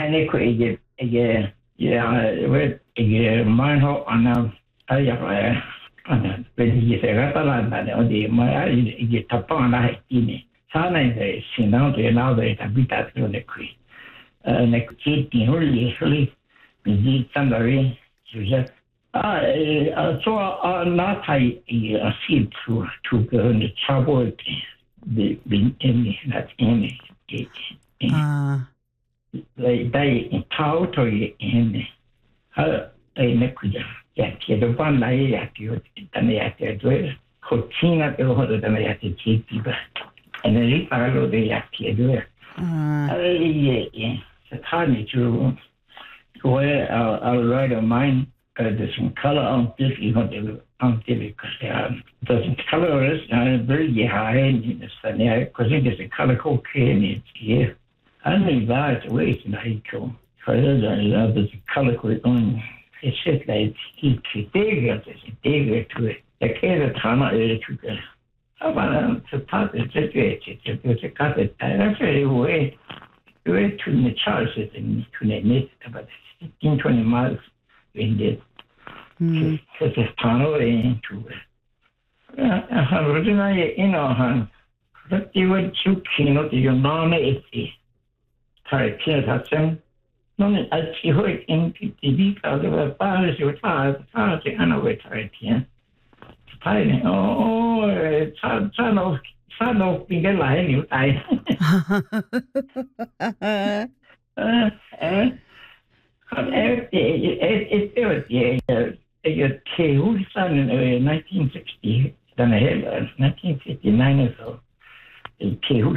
ne ko with mine ho ana aya ana pedi se ratala na odi ma tapana ini sana ide sinau de na de habitat ne qui ne ci holi di sandari sujet so not I see to go in the trouble the in that in they taught in how they nekuja ya que do van la ya que también ya que cocina pero joder también ya que chipa en el palo de ya que do the tiny to where I'll write a mine there's some color on this because doesn't color is very high in the sun because it is a color cocaine it's here and the large ways in Haiko because there's a color on it's just like he there's a digger to it the case of Tana is to go about to part the situation to cut it that's very way to the charges and to the net about 15-20 miles in this because it's tunnel into it originally that you would you know the norm is correct that's non I see how in the because the bars you try to anyway try here tunnel being like you I it came in 1960 then 1959 or so it came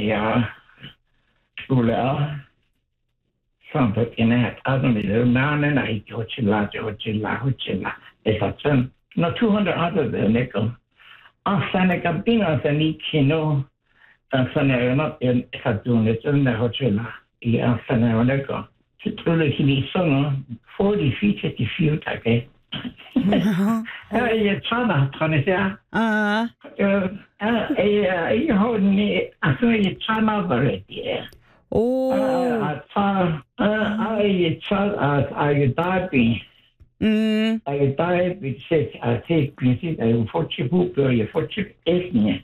Sula something in that I don't know now and I Hochilla it's a no 200 other than nickel Sana Bina Sanikino Sana not in Hatun it's in the Hochilla Sana nickel truly he saw 40 feet 50 feet okay you try you hold me I saw you try already I diving I dive with six I take visit I fortune hoop your fortune evening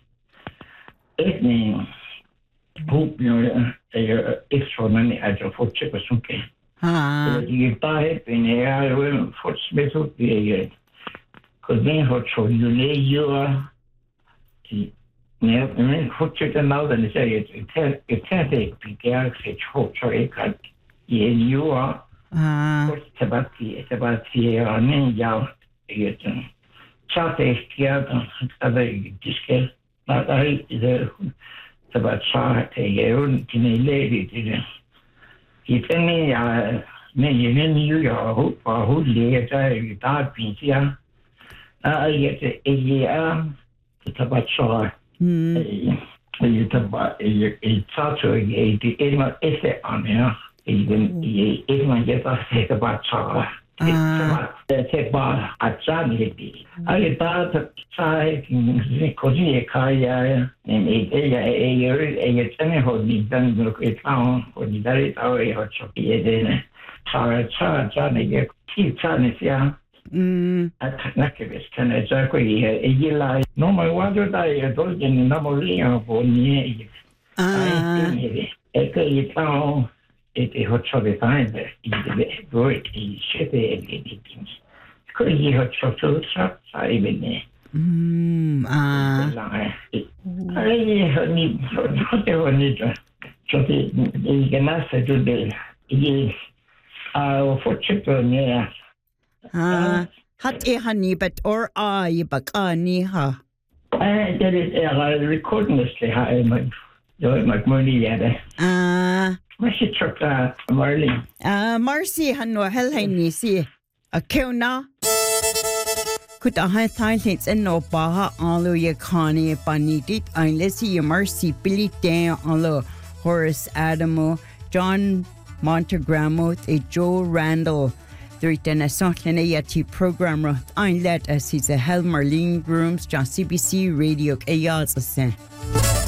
hope your extraordinary as a fortune or something you dive in air will for special period because then what show you lay your fortune now than say it can't take bigger such hope so it can you are it's about the ninja it's chat other discuss but I the about chat in a lady it's me you hope who later you that piece I get a year it's about short it's about a touch or a essay on here even if I get a set about short it's about a charity I thought try because you kaya and a general done look it down for the very away or choppy charge keep trying yeah activist can exactly a year like no my water I don't know for me it down it hot shot the time there it work it shit it could you hot shot I even I need whatever need so the can answer to the is for chipper yeah hat honey but or I bakani ha that is recording this my money yeah Marcy truck Marley Marcy hanno helhaini si a keuna could a high times and no baha allo yakani panidit unless Marcy Billy Dan allo Horace Adamo John Montegramo e Joe Randall Thirteen a Sotlina Yati programmer ein let as he's a Hel Marlene Grooms John CBC Radio Ayaz